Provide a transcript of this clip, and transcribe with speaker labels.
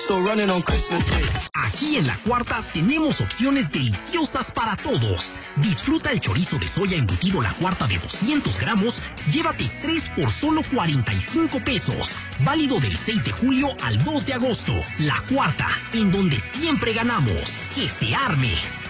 Speaker 1: Still running on Christmas Day.
Speaker 2: Aquí en La Cuarta tenemos opciones deliciosas para todos. Disfruta el chorizo de soya embutido La Cuarta de 200 gramos. Llévate 3 por solo 45 pesos. Válido del 6 de julio al 2 de agosto. La Cuarta, en donde siempre ganamos. ¡Que se arme!